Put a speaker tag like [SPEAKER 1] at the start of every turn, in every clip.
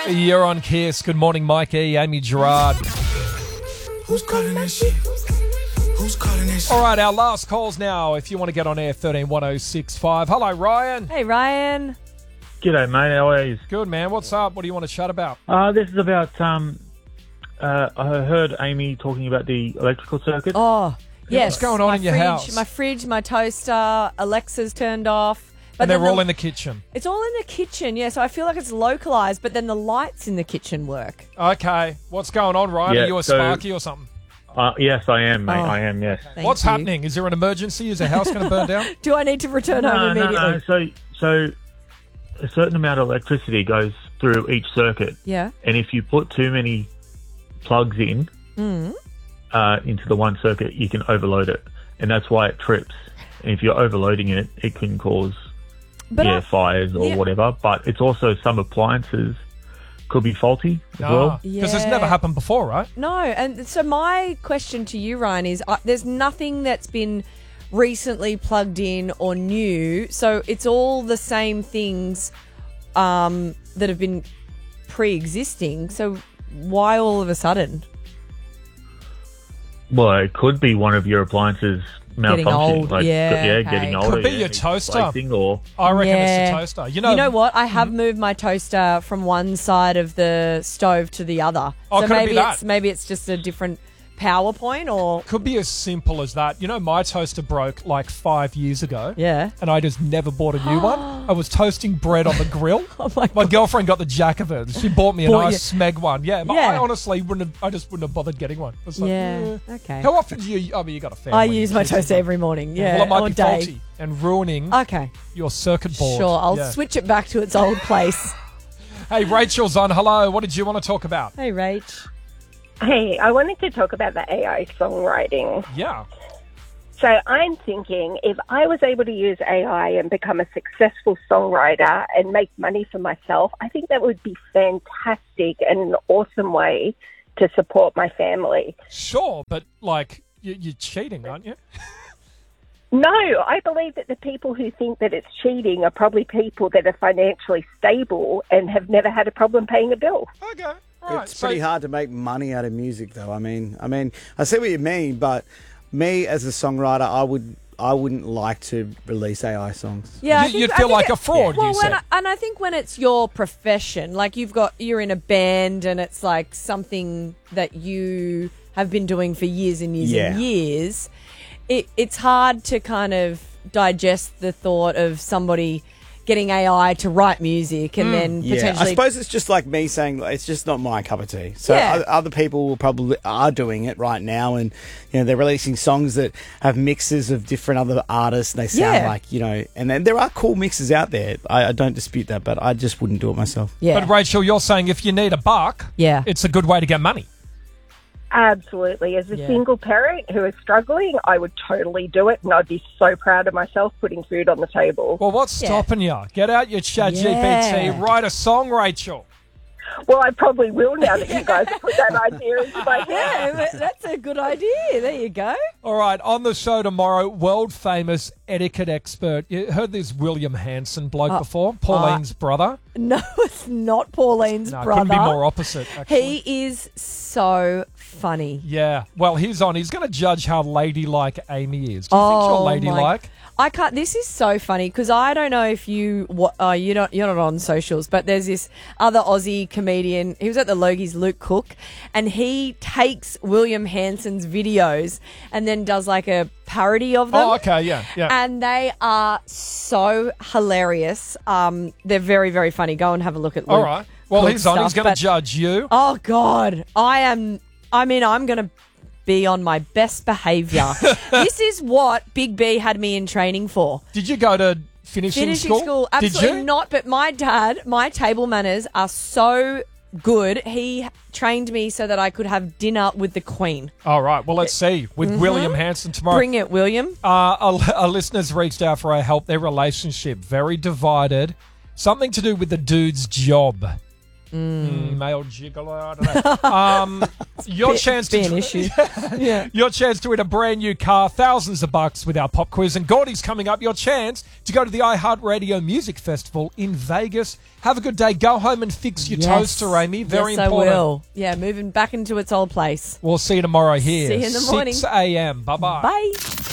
[SPEAKER 1] You're on Kiss. Good morning, Mikey, Amy Gerard.
[SPEAKER 2] Who's calling that shit? Who's calling that shit?
[SPEAKER 1] All right, our last calls now. If you want to get on air, 131065. Hello, Ryan.
[SPEAKER 3] Hey, Ryan.
[SPEAKER 4] G'day, mate. How are you?
[SPEAKER 1] Good, man. What's up? What do you want to chat about?
[SPEAKER 4] This is about, I heard Amy talking about the electrical circuit.
[SPEAKER 3] Oh, yes.
[SPEAKER 1] What's going on in your house?
[SPEAKER 3] My fridge, my toaster, Alexa's turned off. But
[SPEAKER 1] And they're
[SPEAKER 3] then
[SPEAKER 1] all in the kitchen.
[SPEAKER 3] It's all in the kitchen, yeah. So I feel like it's localised, but then the lights in the kitchen work.
[SPEAKER 1] Okay. What's going on, Ryan?
[SPEAKER 4] Yeah,
[SPEAKER 1] Are you a
[SPEAKER 4] so-
[SPEAKER 1] Sparky or something?
[SPEAKER 4] Yes, I am, mate.
[SPEAKER 3] Oh.
[SPEAKER 4] I am, yes.
[SPEAKER 3] Thank
[SPEAKER 1] What's
[SPEAKER 3] you.
[SPEAKER 1] happening? Is there an emergency? Is the house going to burn down?
[SPEAKER 3] Do I need to return home immediately?
[SPEAKER 4] No. So a certain amount of electricity goes through each circuit.
[SPEAKER 3] Yeah.
[SPEAKER 4] And if you put too many plugs in into the one circuit, you can overload it. And that's why it trips. And if you're overloading it, it can cause fires or whatever. But it's also some appliances could be faulty as well.
[SPEAKER 1] Because it's never happened before, right?
[SPEAKER 3] No, and so my question to you, Ryan, is there's nothing that's been recently plugged in or new, so it's all the same things that have been pre-existing. So why all of a sudden?
[SPEAKER 4] Well, it could be one of your appliances malfunctioning.
[SPEAKER 3] Getting old, okay.
[SPEAKER 4] Getting older.
[SPEAKER 1] Could be
[SPEAKER 4] yeah,
[SPEAKER 1] your
[SPEAKER 4] needs
[SPEAKER 1] toaster.
[SPEAKER 4] replacing Or
[SPEAKER 1] I reckon it's
[SPEAKER 3] Yeah.
[SPEAKER 1] the toaster.
[SPEAKER 3] You know what? I have moved my toaster from one side of the stove to the other.
[SPEAKER 1] Oh,
[SPEAKER 3] so
[SPEAKER 1] could it be that?
[SPEAKER 3] maybe it's just a different power point, or
[SPEAKER 1] Could be as simple as that. You know, my toaster broke like 5 years ago.
[SPEAKER 3] yeah.
[SPEAKER 1] And I just never bought a new one. I was toasting bread on the grill.
[SPEAKER 3] Oh my
[SPEAKER 1] My
[SPEAKER 3] God.
[SPEAKER 1] girlfriend got the jack of it. She bought me a
[SPEAKER 3] Bought
[SPEAKER 1] nice Smeg one. Yeah, but
[SPEAKER 3] Yeah.
[SPEAKER 1] I honestly just wouldn't have bothered getting one. It's like,
[SPEAKER 3] Yeah. Okay.
[SPEAKER 1] How often do you? I mean, you got a family.
[SPEAKER 3] I use my
[SPEAKER 1] kids,
[SPEAKER 3] toaster
[SPEAKER 1] but-
[SPEAKER 3] every morning. Yeah,
[SPEAKER 1] Well, it might
[SPEAKER 3] all
[SPEAKER 1] be
[SPEAKER 3] day.
[SPEAKER 1] faulty and ruining
[SPEAKER 3] Okay,
[SPEAKER 1] your circuit board.
[SPEAKER 3] sure. I'll
[SPEAKER 1] Yeah.
[SPEAKER 3] switch it back to its old place.
[SPEAKER 1] Hey, Rachel's on. Hello. What did you want to talk about?
[SPEAKER 3] Hey, Rach.
[SPEAKER 5] Hey, I wanted to talk about the AI songwriting.
[SPEAKER 1] Yeah.
[SPEAKER 5] So I'm thinking if I was able to use AI and become a successful songwriter and make money for myself, I think that would be fantastic and an awesome way to support my family.
[SPEAKER 1] Sure, but like you're cheating, aren't you?
[SPEAKER 5] No, I believe that the people who think that it's cheating are probably people that are financially stable and have never had a problem paying a bill.
[SPEAKER 1] Okay. All right.
[SPEAKER 6] It's pretty hard to make money out of music, though. I mean, I see what you mean, but me as a songwriter, I wouldn't like to release AI songs.
[SPEAKER 3] Yeah,
[SPEAKER 1] You'd feel like a fraud,
[SPEAKER 3] Well,
[SPEAKER 1] you said.
[SPEAKER 3] I think when it's your profession, like you're in a band and it's like something that you have been doing for years and years and years, it's hard to kind of digest the thought of somebody getting AI to write music and then potentially...
[SPEAKER 6] I suppose it's just like me saying it's just not my cup of tea. So
[SPEAKER 3] Yeah.
[SPEAKER 6] other people probably are doing it right now, and they're releasing songs that have mixes of different other artists, and they sound like and then there are cool mixes out there. I don't dispute that, but I just wouldn't do it myself.
[SPEAKER 3] Yeah.
[SPEAKER 1] But Rachel, you're saying if you need a buck,
[SPEAKER 3] Yeah.
[SPEAKER 1] it's a good way to get money.
[SPEAKER 5] Absolutely. As a single parent who is struggling, I would totally do it, and I'd be so proud of myself putting food on the table.
[SPEAKER 1] Well, what's stopping you? Get out your chat GPT, write a song, Rachel.
[SPEAKER 5] Well, I probably will now that you guys put that idea into my head.
[SPEAKER 3] Yeah, but that's a good idea. There you go.
[SPEAKER 1] All right, on the show tomorrow, world famous etiquette expert. You heard this William Hanson bloke before? Pauline's brother.
[SPEAKER 3] No, it's not Pauline's
[SPEAKER 1] No,
[SPEAKER 3] brother.
[SPEAKER 1] couldn't be more opposite, actually.
[SPEAKER 3] He is so funny.
[SPEAKER 1] Yeah, well, he's on. He's going to judge how ladylike Amy is. Do you think you're ladylike?
[SPEAKER 3] I can't. This is so funny because I don't know if you're not on socials, but there's this other Aussie comedian. He was at the Logies, Luke Cook, and he takes William Hanson's videos and then does like a parody of them.
[SPEAKER 1] Oh, okay, yeah.
[SPEAKER 3] And they are so hilarious. They're very, very funny. Go and have a look at Luke.
[SPEAKER 1] All right. Well,
[SPEAKER 3] Cook's
[SPEAKER 1] he's on. He's
[SPEAKER 3] stuff,
[SPEAKER 1] going
[SPEAKER 3] but-
[SPEAKER 1] to judge you.
[SPEAKER 3] Oh God, I'm going to be on my best behaviour. This is what Big B had me in training for.
[SPEAKER 1] Did you go to finishing school?
[SPEAKER 3] Absolutely
[SPEAKER 1] Did you?
[SPEAKER 3] not. But my dad, my table manners are so good. He trained me so that I could have dinner with the Queen.
[SPEAKER 1] All right. Well, let's see. With William Hanson tomorrow.
[SPEAKER 3] Bring it, William.
[SPEAKER 1] Our listeners reached out for our help. Their relationship, very divided. Something to do with the dude's job. Male gigolo, I don't know. Your chance to
[SPEAKER 3] an issue.
[SPEAKER 1] Your chance to win a brand new car, thousands of bucks with our pop quiz. And Gordy's coming up. Your chance to go to the iHeartRadio Music Festival in Vegas. Have a good day. Go home and fix your toaster, Amy. Very important.
[SPEAKER 3] I will. Yeah, moving back into its old place.
[SPEAKER 1] We'll see you tomorrow here.
[SPEAKER 3] See you in the morning.
[SPEAKER 1] 6 a.m. Bye-bye.
[SPEAKER 3] Bye.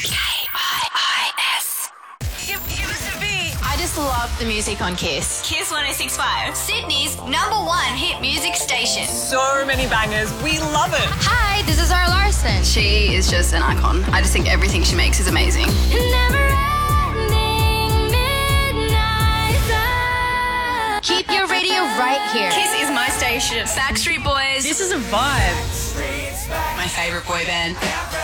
[SPEAKER 7] I just love the music on Kiss. Kiss 106.5. Sydney's #1 hit music station.
[SPEAKER 8] So many bangers. We love it.
[SPEAKER 7] Hi, this is Zara Larsson. She is just an icon. I just think everything she makes is amazing. Keep your radio right here. Kiss is my station. Backstreet Boys.
[SPEAKER 8] This is a vibe. My favourite boy band.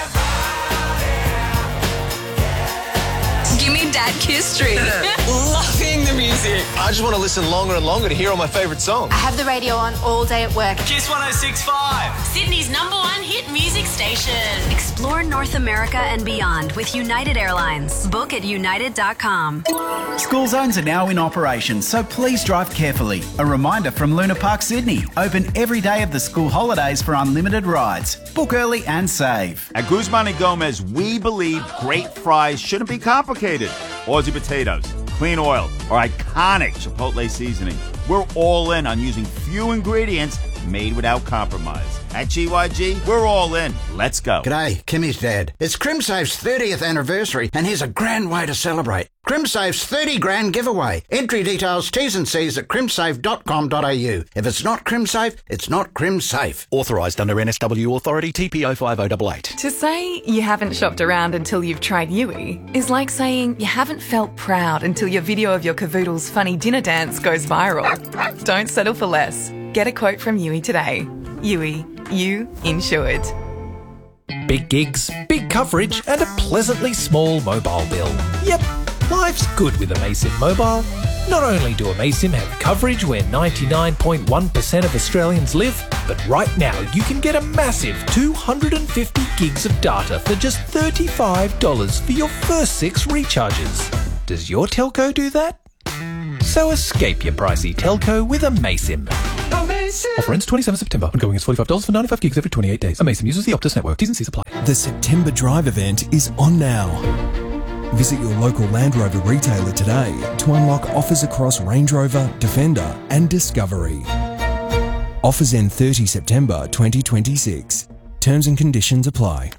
[SPEAKER 7] Give me Dad Kiss Street.
[SPEAKER 8] Loving the music.
[SPEAKER 9] I just want to listen longer and longer to hear all my favourite songs.
[SPEAKER 7] I have the radio on all day at work.
[SPEAKER 9] Kiss 106.5.
[SPEAKER 7] Sydney's #1 hit music station. Explore North America and beyond with United Airlines. Book at united.com.
[SPEAKER 10] School zones are now in operation, so please drive carefully. A reminder from Luna Park, Sydney. Open every day of the school holidays for unlimited rides. Book early and save.
[SPEAKER 11] At Guzman & Gomez, we believe great fries shouldn't be complicated. Aussie potatoes, clean oil, or iconic Chipotle seasoning. We're all in on using few ingredients made without compromise. At GYG, we're all in. Let's go.
[SPEAKER 12] G'day, Kimmy's dad. It's CrimSafe's 30th anniversary, and here's a grand way to celebrate. CrimSafe's 30 grand giveaway. Entry details, T's and C's at crimsafe.com.au. If it's not CrimSafe, it's not CrimSafe.
[SPEAKER 13] Authorised under NSW Authority TPO 5088.
[SPEAKER 14] To say you haven't shopped around until you've tried Yui is like saying you haven't felt proud until your video of your cavoodle's funny dinner dance goes viral. Don't settle for less. Get a quote from Yui today. Yui, you insured.
[SPEAKER 15] Big gigs, big coverage, and a pleasantly small mobile bill. Yep, life's good with Amaysim Mobile. Not only do Amaysim have coverage where 99.1% of Australians live, but right now you can get a massive 250 gigs of data for just $35 for your first 6 recharges. Does your telco do that? So escape your pricey telco with Amaysim. Offer ends 27 September. Ongoing is $45 for 95 gigs every 28 days. Amaysim uses the Optus network. T's and C's apply.
[SPEAKER 16] The September Drive event is on now. Visit your local Land Rover retailer today to unlock offers across Range Rover, Defender and Discovery. Offers end 30 September 2026. Terms and conditions apply.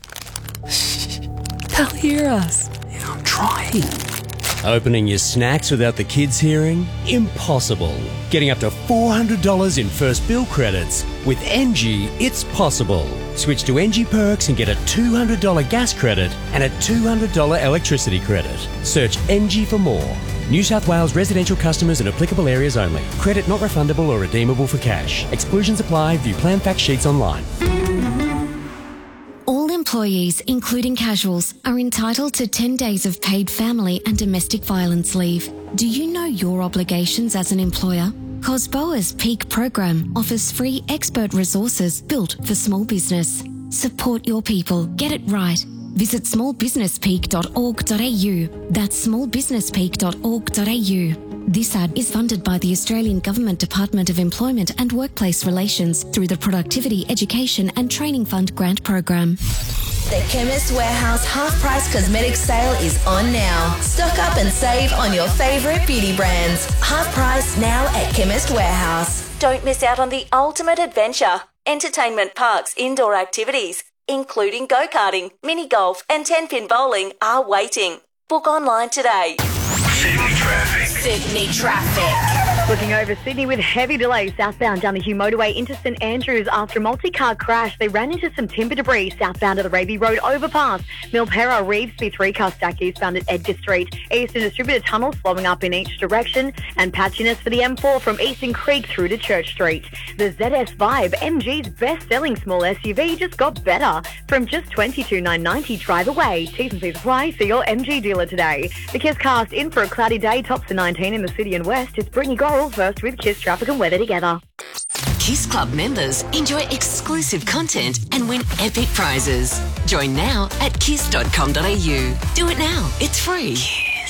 [SPEAKER 14] They'll hear us.
[SPEAKER 17] I'm trying. Opening your snacks without the kids hearing? Impossible. Getting up to $400 in first bill credits. With NG, it's possible. Switch to NG Perks and get a $200 gas credit and a $200 electricity credit. Search NG for more. New South Wales residential customers in applicable areas only. Credit not refundable or redeemable for cash. Exclusions apply. View plan fact sheets online.
[SPEAKER 18] All employees, including casuals, are entitled to 10 days of paid family and domestic violence leave. Do you know your obligations as an employer? COSBOA's Peak program offers free expert resources built for small business. Support your people. Get it right. Visit smallbusinesspeak.org.au. That's smallbusinesspeak.org.au. This ad is funded by the Australian Government Department of Employment and Workplace Relations through the Productivity, Education and Training Fund grant program.
[SPEAKER 19] The Chemist Warehouse half-price cosmetics sale is on now. Stock up and save on your favourite beauty brands. Half price now at Chemist Warehouse. Don't miss out on the ultimate adventure. Entertainment parks, indoor activities, including go-karting, mini golf and 10-pin bowling are waiting. Book online today.
[SPEAKER 2] Sydney traffic.
[SPEAKER 19] Sydney traffic.
[SPEAKER 20] Looking over Sydney with heavy delays southbound down the Hugh Motorway into St Andrews after a multi-car crash. They ran into some timber debris southbound to the Raby Road overpass. Milpera, Revesby 3-car stack eastbound at Edgar Street. Eastern Distributor Tunnel slowing up in each direction. And patchiness for the M4 from Eastern Creek through to Church Street. The ZS Vibe, MG's best-selling small SUV, just got better. From just $22,990 drive away. T's and C's apply. See your MG dealer today. The Kiss Cast in for a cloudy day. Tops to 19 in the city and west. It's Brittany Gorrell first with Kiss Traffic and Weather together.
[SPEAKER 21] Kiss Club members enjoy exclusive content and win epic prizes. Join now at kiss.com.au. Do it now. It's free.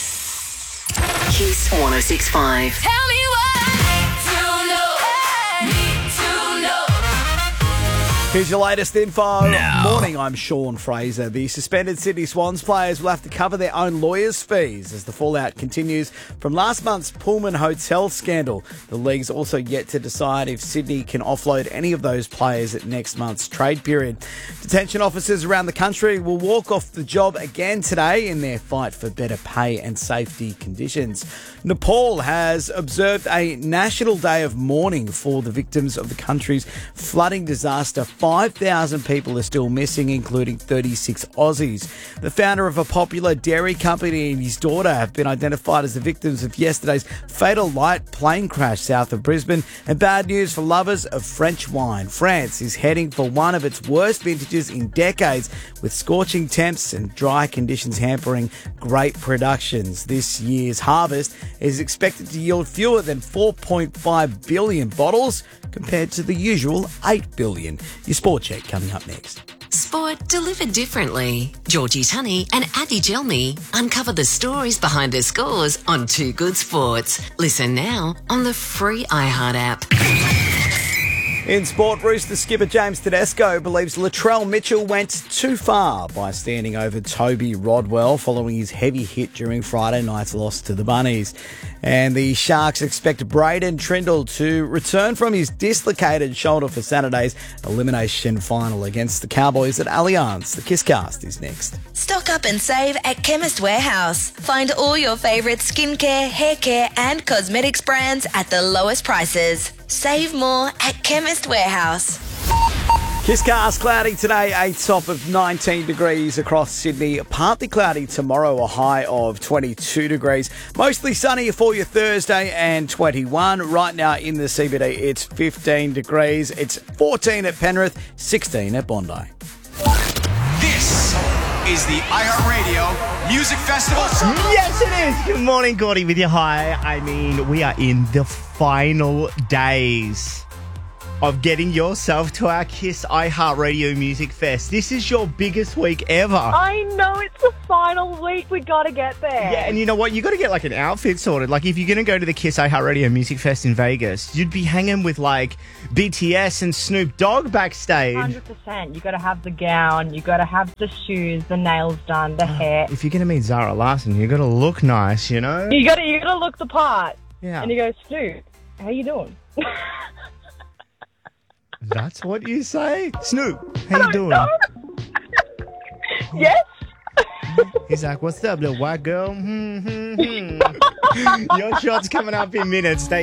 [SPEAKER 21] Kiss 106.5.
[SPEAKER 7] Tell me why you know
[SPEAKER 6] Here's your latest info.
[SPEAKER 4] Now.
[SPEAKER 6] Morning, I'm Sean Fraser. The suspended Sydney Swans players will have to cover their own lawyers' fees as the fallout continues from last month's Pullman Hotel scandal. The league's also yet to decide if Sydney can offload any of those players at next month's trade period. Detention officers around the country will walk off the job again today in their fight for better pay and safety conditions. Nepal has observed a national day of mourning for the victims of the country's flooding disaster. 5,000 people are still missing, including 36 Aussies. The founder of a popular dairy company and his daughter have been identified as the victims of yesterday's fatal light plane crash south of Brisbane. And bad news for lovers of French wine. France is heading for one of its worst vintages in decades, with scorching temps and dry conditions hampering grape productions. This year's harvest is expected to yield fewer than 4.5 billion bottles compared to the usual 8 billion. Your sport check coming up next.
[SPEAKER 21] Sport delivered differently. Georgie Tunney and Addy Gelmy uncover the stories behind the scores on Too Good Sports. Listen now on the free iHeart app.
[SPEAKER 6] In sport, Rooster skipper James Tedesco believes Latrell Mitchell went too far by standing over Toby Rodwell following his heavy hit during Friday night's loss to the Bunnies. And the Sharks expect Braden Trindle to return from his dislocated shoulder for Saturday's elimination final against the Cowboys at Allianz. The Kisscast is next.
[SPEAKER 19] Stock up and save at Chemist Warehouse. Find all your favourite skincare, hair care and cosmetics brands at the lowest prices. Save more at Chemist Warehouse.
[SPEAKER 6] Kisscast cloudy today, a top of 19 degrees across Sydney. Partly cloudy tomorrow, a high of 22 degrees. Mostly sunny for your Thursday and 21. Right now in the CBD, it's 15 degrees. It's 14 at Penrith, 16 at Bondi.
[SPEAKER 9] This is the iHeartRadio Music Festival.
[SPEAKER 4] Yes, it is. Good morning, Gordy, with your high. I mean, we are in the final days of getting yourself to our Kiss iHeartRadio Music Fest. This is your biggest week ever.
[SPEAKER 22] I know, it's the final week. We got to get there.
[SPEAKER 4] Yeah, and you know what? You got to get like an outfit sorted. Like if you're going to go to the Kiss iHeartRadio Music Fest in Vegas, you'd be hanging with like BTS and Snoop Dogg backstage.
[SPEAKER 22] 100%. You got to have the gown. You got to have the shoes, the nails done, the hair.
[SPEAKER 4] If you're going to meet Zara Larsson, you got to look nice, you know?
[SPEAKER 22] You got to look the part.
[SPEAKER 4] Yeah.
[SPEAKER 22] And you go, Snoop, how you doing?
[SPEAKER 4] That's what you say? Snoop, how you doing?
[SPEAKER 22] Yes.
[SPEAKER 4] He's like, what's up, little white girl? Your shot's coming up in minutes. Stay